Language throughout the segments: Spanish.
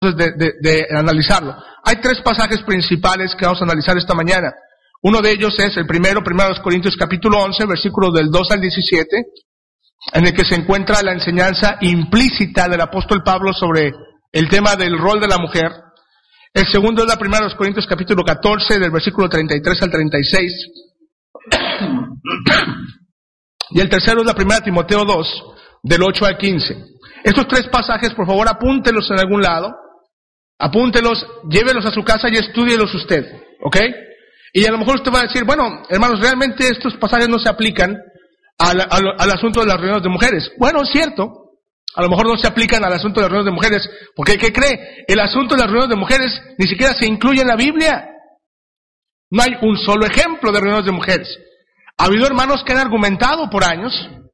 de analizarlo. Hay 3 pasajes principales que vamos a analizar esta mañana. Uno de ellos es el primero Corintios capítulo 11, versículos del 2 al 17, en el que se encuentra la enseñanza implícita del apóstol Pablo sobre el tema del rol de la mujer. El segundo es la 1 Corintios capítulo 14, del versículo 33 al 36. Y el tercero es la 1 Timoteo 2, del 8 al 15. Estos 3 pasajes, por favor, apúntelos en algún lado. Apúntelos, llévelos a su casa y estúdielos usted, ¿ok? Y a lo mejor usted va a decir, bueno, hermanos, realmente estos pasajes no se aplican al asunto de las reuniones de mujeres. Bueno, es cierto, a lo mejor no se aplican al asunto de las reuniones de mujeres, porque ¿qué cree? El asunto de las reuniones de mujeres ni siquiera se incluye en la Biblia. No hay un solo ejemplo de reuniones de mujeres. Ha habido hermanos que han argumentado por años,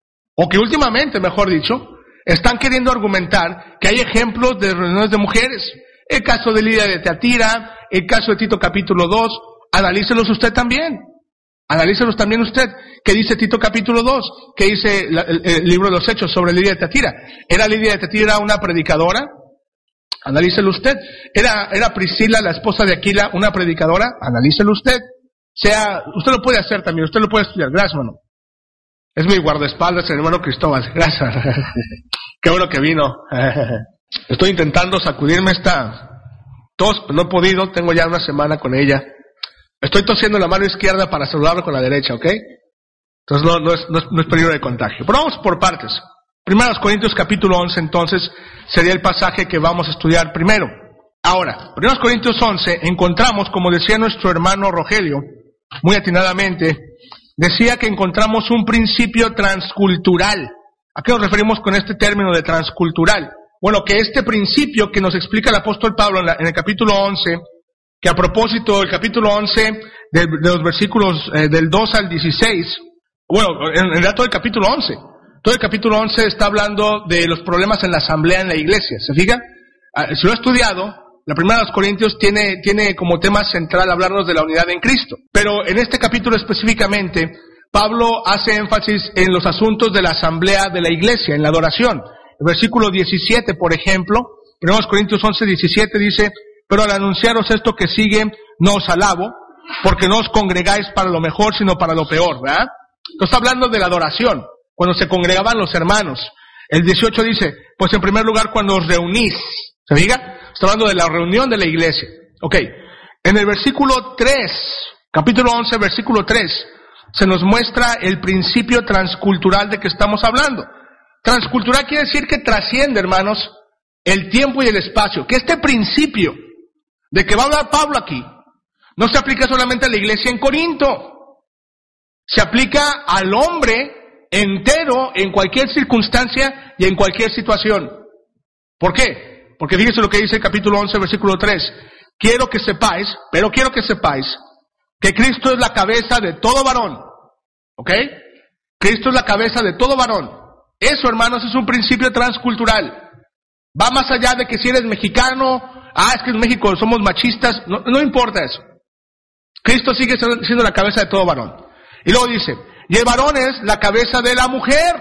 o que últimamente, mejor dicho, están queriendo argumentar que hay ejemplos de reuniones de mujeres. El caso de Lidia de Teatira, el caso de Tito capítulo 2, analícelos usted también. Analícelos también usted. ¿Qué dice Tito capítulo 2? ¿Qué dice el libro de los Hechos sobre Lidia de Teatira? ¿Era Lidia de Teatira una predicadora? Analícelo usted. ¿Era Priscila, la esposa de Aquila, una predicadora? Analícelo usted. Usted lo puede hacer también, usted lo puede estudiar. Gracias, hermano. Es mi guardaespaldas, el hermano Cristóbal. Gracias. Qué bueno que vino. Estoy intentando sacudirme esta tos, pero no he podido. Tengo ya una semana con ella. Estoy tosiendo la mano izquierda para saludarlo con la derecha, ¿ok? Entonces no es peligro de contagio. Pero vamos por partes. 1 Corintios capítulo 11, entonces, sería el pasaje que vamos a estudiar primero. Ahora, 1 Corintios 11, encontramos, como decía nuestro hermano Rogelio, muy atinadamente, decía que encontramos un principio transcultural. ¿A qué nos referimos con este término de transcultural? Bueno, que este principio que nos explica el apóstol Pablo en el capítulo 11, que a propósito, el capítulo 11, de los versículos del 2 al 16, bueno, en realidad todo el capítulo 11, todo el capítulo 11 está hablando de los problemas en la asamblea en la iglesia, ¿se fija? Si lo he estudiado, la 1 Corintios tiene como tema central hablarnos de la unidad en Cristo, pero en este capítulo específicamente, Pablo hace énfasis en los asuntos de la asamblea de la iglesia, en la adoración. El versículo 17, por ejemplo, 1 Corintios 11, 17 dice: pero al anunciaros esto que sigue, no os alabo, porque no os congregáis para lo mejor, sino para lo peor, ¿verdad? Entonces está hablando de la adoración, cuando se congregaban los hermanos. El 18 dice, pues en primer lugar cuando os reunís, ¿se fija? Está hablando de la reunión de la iglesia. Ok, en el versículo 3, capítulo 11, versículo 3, se nos muestra el principio transcultural de que estamos hablando. Transcultural quiere decir que trasciende, hermanos, el tiempo y el espacio. Que este principio de que va a hablar Pablo aquí no se aplica solamente a la iglesia en Corinto, se aplica al hombre entero en cualquier circunstancia y en cualquier situación. ¿Por qué? Porque fíjese lo que dice el capítulo 11, versículo 3. Quiero que sepáis que Cristo es la cabeza de todo varón. ¿Ok? Cristo es la cabeza de todo varón. Eso, hermanos, es un principio transcultural. Va más allá de que si eres mexicano, es que en México somos machistas, no importa eso. Cristo sigue siendo la cabeza de todo varón. Y luego dice, y el varón es la cabeza de la mujer.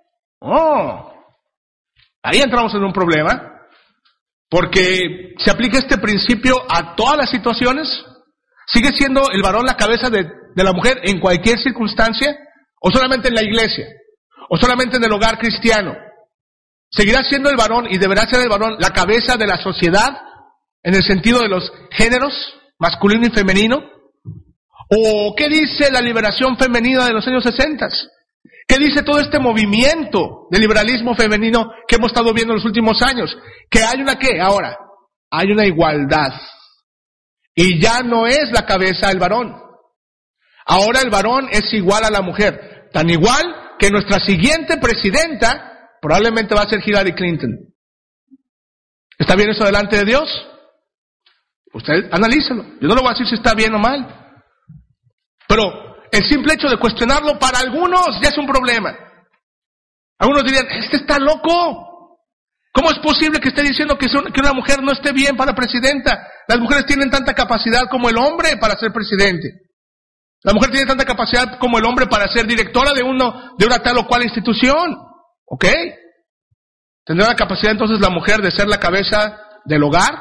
Ahí entramos en un problema, porque se aplica este principio a todas las situaciones. ¿Sigue siendo el varón la cabeza de la mujer en cualquier circunstancia? ¿O solamente en la iglesia? ¿O solamente en el hogar cristiano? ¿Seguirá siendo el varón y deberá ser el varón la cabeza de la sociedad en el sentido de los géneros, masculino y femenino? ¿O qué dice la liberación femenina de los años 60? ¿Qué dice todo este movimiento de liberalismo femenino que hemos estado viendo en los últimos años? Que hay una ¿qué? Ahora, hay una igualdad. Y ya no es la cabeza el varón. Ahora el varón es igual a la mujer. Tan igual que nuestra siguiente presidenta probablemente va a ser Hillary Clinton. ¿Está bien eso delante de Dios? Usted analícelo. Yo no le voy a decir si está bien o mal. Pero el simple hecho de cuestionarlo para algunos ya es un problema. Algunos dirían, este está loco. ¿Cómo es posible que esté diciendo que una mujer no esté bien para presidenta? Las mujeres tienen tanta capacidad como el hombre para ser presidente. La mujer tiene tanta capacidad como el hombre para ser directora de una tal o cual institución. ¿Ok? ¿Tendrá la capacidad entonces la mujer de ser la cabeza del hogar?